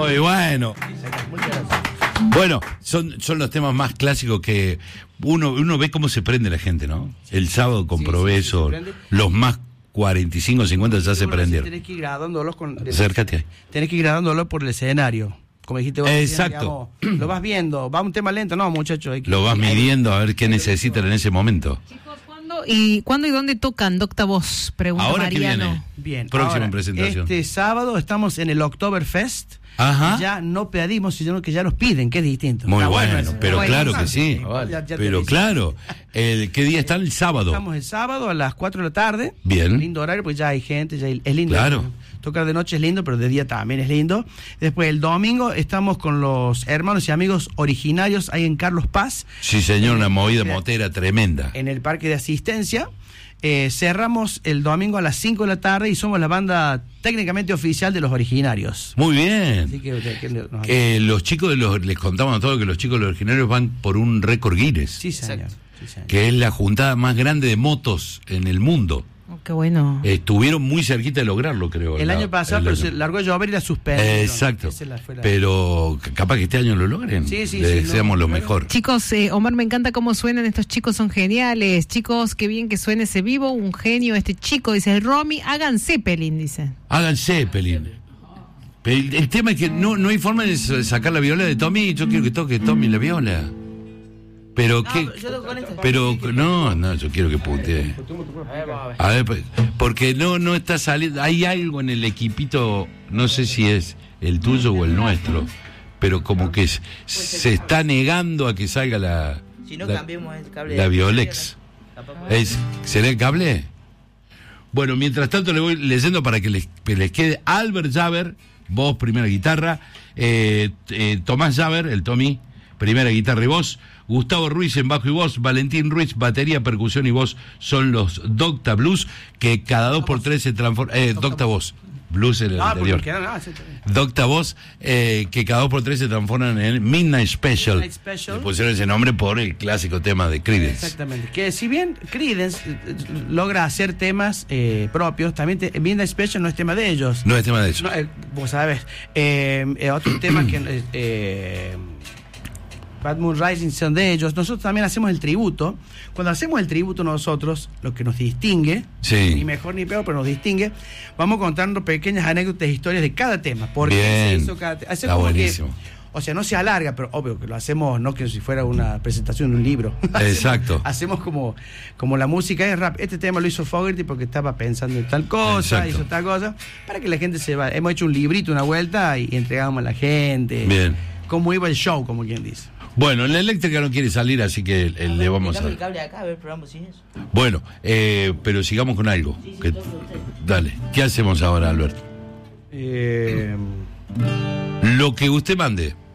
Muy bueno. Muchas gracias. Bueno, son los temas más clásicos que uno ve cómo se prende la gente, ¿no? El sábado comprobé eso, los más 45, 50 ya se prendieron. Tenés que ir grabándolos Acércate ahí. Tenés que ir grabándolos por el escenario. Como dijiste vos. Exacto. Digamos, lo vas viendo, va un tema lento, no, muchacho. Lo vas midiendo a ver qué necesitan en ese momento. Chicos, ¿cuándo y dónde tocan Docta Voz? Pregunta Ahora Mariano. que viene. Bien. Próxima Ahora, presentación. Este sábado estamos en el Oktoberfest. Ajá. Ya no pedimos, sino que ya nos piden, que es distinto. Muy bueno, eso. pero Bueno, claro que sí. Ya Pero te claro, ¿qué día está el sábado? Estamos el sábado a las 4 de la tarde. Bien. Lindo horario, pues ya hay gente, ya es lindo. Claro. Tocar de noche es lindo, pero de día también es lindo. Después el domingo estamos con los hermanos y amigos originarios ahí en Carlos Paz. Sí, señor, una movida motera tremenda. En el parque de asistencia. Cerramos el domingo a las 5 de la tarde y somos la banda técnicamente oficial de los originarios. Muy bien. Así que Los chicos les contamos a todos que los chicos de los originarios van por un récord Guinness. sí, señor. Sí, señor. Que es la juntada más grande de motos en el mundo. Oh, qué bueno. Estuvieron muy cerquita de lograrlo, creo. El año pasado, pero se largó a llover y la suspendieron. Exacto. Fue la... Pero capaz que este año lo logren. Sí, Le deseamos lo mejor. Chicos, Omar, me encanta cómo suenan estos chicos, son geniales. Chicos, qué bien que suene ese vivo, un genio este chico, dice el Romy, hagan Zeppelin, dice. Hagan Zeppelin. El tema es que no hay forma de sacar la viola de Tommy. Yo quiero que toque Tommy la viola. Pero qué. Pero no, yo quiero que puntee. A ver, porque no está saliendo. Hay algo en el equipito, no sé si es el tuyo o el nuestro, pero como que se está negando a que salga la. Si no cambiemos el cable. La Violex. ¿Será el cable? Bueno, mientras tanto le voy leyendo para que les quede. Albert Jaber, voz, primera guitarra. Tomás Jaber, el Tommy, primera guitarra y voz. Gustavo Ruiz en bajo y voz, Valentín Ruiz, batería, percusión y voz, son los Docta Blues, que cada 2x3 se transforman. Docta Voz, Blues en el anterior. Docta Voz, que cada 2x3 se transforman en Midnight Special. Le pusieron ese nombre por el clásico tema de Creedence. Exactamente. Que si bien Creedence logra hacer temas propios, también Midnight Special no es tema de ellos. No es tema de eso. No, vos sabés. Otro tema que. Bad Moon Rising son de ellos. Nosotros también hacemos el tributo. Cuando hacemos el tributo nosotros, lo que nos distingue, sí, ni mejor ni peor, pero nos distingue, vamos contando pequeñas anécdotas e historias de cada tema. ¿Por qué se hizo cada tema? Está buenísimo. O sea, no se alarga, pero obvio que lo hacemos, no que si fuera una presentación de un libro. Exacto. hacemos como la música es rap. Este tema lo hizo Fogerty porque estaba pensando en tal cosa, hizo tal cosa, para que la gente se vaya. Hemos hecho un librito, una vuelta, y entregamos a la gente. Bien. Cómo iba el show, como quien dice. Bueno, la eléctrica no quiere salir, así que le vamos a... el cable acá, a ver, probamos sin eso. Bueno, pero sigamos con algo. Dale, ¿qué hacemos ahora, Alberto? Lo que usted mande.